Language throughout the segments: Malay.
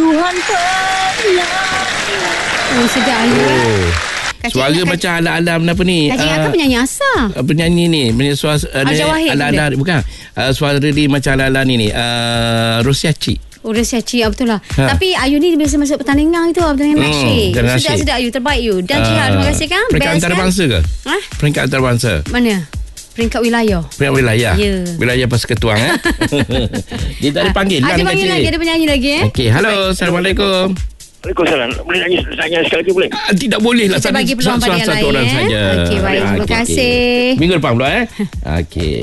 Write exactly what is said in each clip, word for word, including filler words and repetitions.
Tuhan penyayang. Oh, sedap Ayu. Oh. Kacik Suara nak, macam ala-ala apa ni? Kak Cik uh, ingat kan penyanyi asal? Penyanyi ni, penyanyi suara uh, Aja Wahid ala-ala bukan. Uh, suara dia macam ala-ala ni ni. Uh, Rosiaci. Oh, dah siap betul lah. Ha. Tapi Ayu ni biasa masuk pertandingan itu, pertandingan Hmm, nasyid. dan nasyid. Sedap-sedap Ayu, terbaik you. Dan Cik Ah, terima kasih kan. Peringkat Best antarabangsa kan? ke? Ha? Peringkat antarabangsa. Mana? Peringkat wilayah. Peringkat wilayah. Ya. Wilayah Persekutuan eh. Dia tak dipanggil lah Ada ni panggil Kak lagi, Cik. ada penyanyi lagi eh. Okey, halo. Assalamualaikum. Waalaikumsalam. Boleh nyanyi nyanyi sekali lagi boleh? Ah, tidak boleh lah. Kita Satu- bagi peluang pada yang satu lain, orang eh. saja. Okey, baik. Ah, Terima okey, kasih. okey. Minggu depan pula eh. Okey.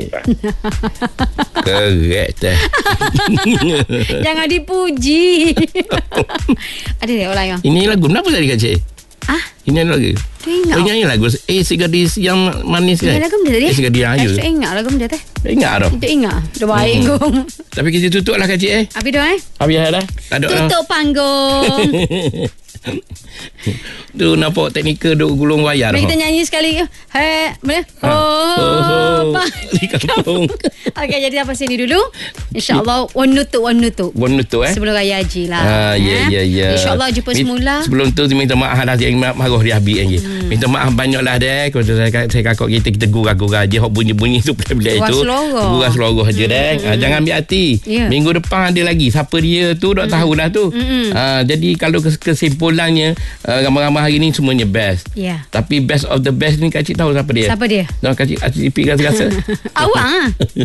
Correct eh. Jangan dipuji. Ada tak orang lain? Ini lagu kenapa tadi Kak Cik? Ah, Ini lagu. tu ingat. Oh, nyanyi lagu Eh si gadis yang manis Ingat kan? lagu benda tadi? Eh si gadis yang ayu. Tu ingat lagu benda teh. Ingat dah. Itu ingat. Dah baik Hmm. gong. Tapi kita tutup lah Kak Cik eh. Habis dah eh. Habis dah. Tak ada. Tutup panggung. Tu nampak teknikal duk gulung wayar. Mari kita nyanyi sekali. Hai, boleh? Ha. Oh, Oh, oh. Di kampung. Okey, jadi apa sini dulu? InsyaAllah one nutuk one nutuk. Bon tu eh. Sebelum Raya Haji lah. Ah, ya, ya, ya. InsyaAllah jumpa Mi- semula. Sebelum tu minta maaf dah yang marah dia habis lagi. Hmm. Minta maaf banyaklah dek. Kalau saya saya kakak kita kita gurau-gurau je hok bunyi-bunyi tu bila Gurau itu. seloroh. Gurau seloroh aja Hmm. dek. Ah, jangan ambil hati. Ya. Minggu depan ada lagi. Siapa dia tu dak tahulah tu. Hmm. Ah, jadi kalau kes- kesimpulannya ah, ramai-ramai hari ni semuanya best. Ya. Tapi best of the best ni Kak Cik tahu siapa dia? Siapa dia? Dah Kak Cik Cik Ipik rasa-rasa. Awak ah.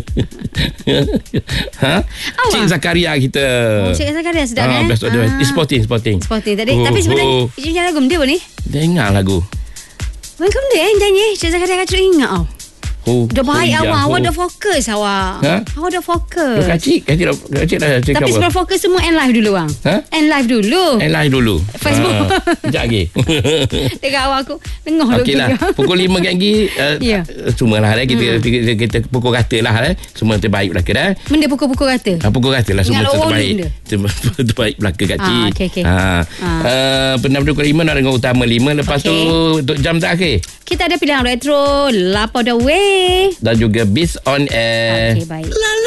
ha? Awak? Cik Zakaria kita. Oh, Cik Zakaria sedap Ah, eh. best of the best. Sporting, sporting. Sporting tadi. Oh, Tapi sebenarnya oh. Cik nyanyi lagu dia apa ni? Dia ingat lagu. Welcome dia eh nyanyi. Cik Zakaria kacau ingat tau. Oh, Dah baik oh, awak. ya, Awak oh. dah fokus awak. Ha? Awak dah fokus. Kak Cik, Kak Cik dah, Kak Cik dah cakap Tapi apa? sebelum fokus semua end live dulu bang. Ha? End live dulu. Eh, live dulu. Facebook. Ha, sekejap lagi. Dekat awak aku dengar dulu. Okey lah. Pukul lima lagi, uh, Ya. semua lah. Eh. Kita, kita, kita, kita pukul rata lah. Eh. Semua terbaik belaka dah. Benda pukul-pukul kata. Ha, pukul rata lah. Semua Ingat lawa terbaik. benda. Terbaik, terbaik belaka Kak Ah, Cik. okey, okey. Ha. Ah. Uh, Penam pukul lima nak dengar utama lima. Lepas Okey. tu untuk jam terakhir. Kita ada pilihan retro Lapa the Way. Dan juga Beast on Air. Okey, baik.